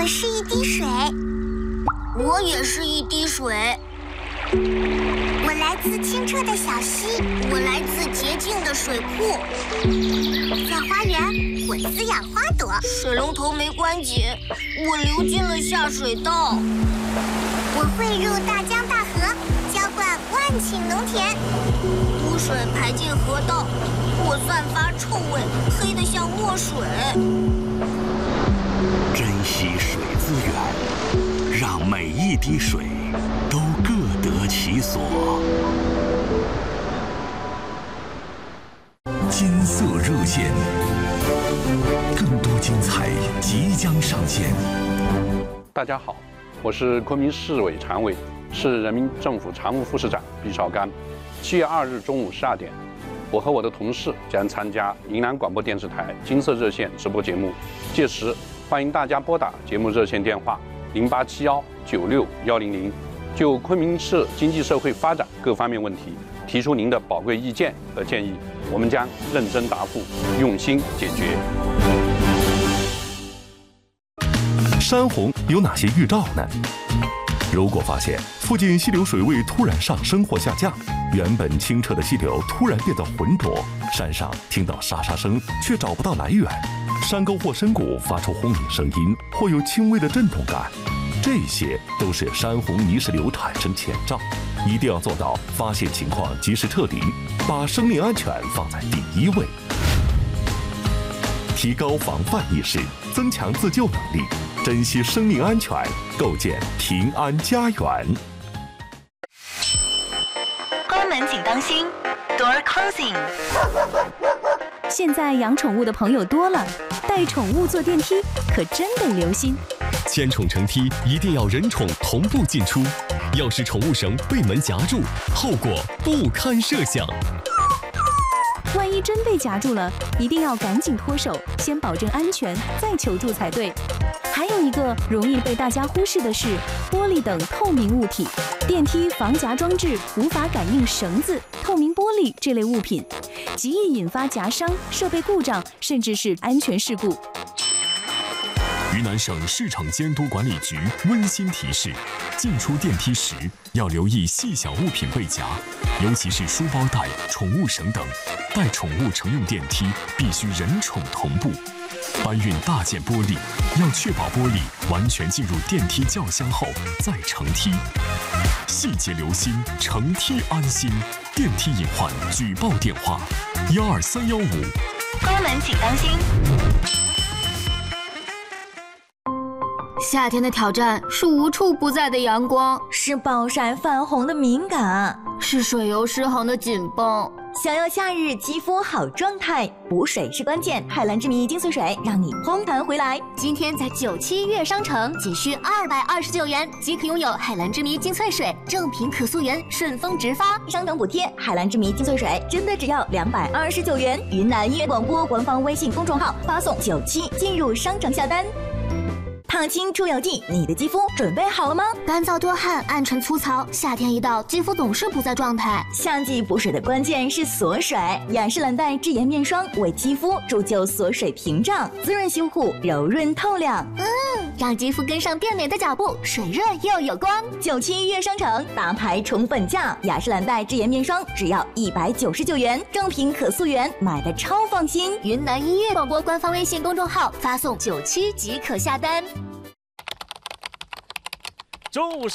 是一滴水。 我也是一滴水。 我来自清澈的小溪。 我来自洁净的水库。 在花园，我滋养花朵。 水龙头没关紧，我流进了下水道。 我汇入大江大河，浇灌万顷农田。 污水排进河道，我散发臭味，黑得像墨水。 珍惜水资源，让每一滴水都各得其所。金色热线，更多精彩即将上线。 大家好，我是昆明市委常委、市人民政府常务副市长毕绍刚。7月2日中午12点，我和我的同事将参加云南广播电视台金色热线直播节目，届时欢迎大家拨打节目热线电话0871961000，就昆明市经济社会发展各方面问题提出您的宝贵意见和建议，我们将认真答复，用心解决。 山洪有哪些预兆呢？如果发现附近溪流水位突然上升或下降，原本清澈的溪流突然变得浑浊，山上听到沙沙声却找不到来源，山沟或深谷发出轰鸣声音或有轻微的震动感，这些都是山洪泥石流产生前兆，一定要做到发现情况及时撤离，把生命安全放在第一位，提高防范意识，增强自救能力，珍惜生命安全，构建平安家园。 关门请当心 ，Door closing。 现在养宠物的朋友多了，带宠物坐电梯可真得留心。 牵宠乘梯一定要人宠同步进出，要是宠物绳被门夹住，后果不堪设想。 万一真被夹住了，一定要赶紧脱手，先保证安全，再求助才对。还有一个容易被大家忽视的是玻璃等透明物体，电梯防夹装置无法感应绳子、透明玻璃这类物品，极易引发夹伤、设备故障，甚至是安全事故。 云南省市场监督管理局温馨提示：进出电梯时要留意细小物品被夹，尤其是书包带、宠物绳等。带宠物乘用电梯必须人宠同步。搬运大件玻璃要确保玻璃完全进入电梯轿厢后再乘梯。细节留心，乘梯安心。电梯隐患举报电话：12315。 关门请当心。 夏天的挑战是无处不在的阳光， 是暴晒泛红的敏感， 是水油失衡的紧绷。 想要夏日肌肤好状态，补水是关键。海蓝之谜精粹水让你嘭弹回来。 今天在97悦商城仅需229元即可拥有海蓝之谜精粹水，正品可溯源，顺丰直发， 商等补贴。海蓝之谜精粹水真的只要229元。云南音乐广播官方微信公众号发送97进入商城下单。烫青出油剂，你的肌肤准备好了吗？ 干燥多汗，暗沉粗糙，夏天一到，肌肤总是不在状态。 夏季补水的关键是锁水，雅诗兰黛智颜面霜为肌肤铸就锁水屏障，滋润修护，柔润透亮。 让肌肤跟上变美的脚步，水润又有光。 97悦商城大牌宠粉价，雅诗兰黛智颜面霜只要199元，正品可溯源，买的超放心。 云南音乐广播官方微信公众号发送97即可下单。 中午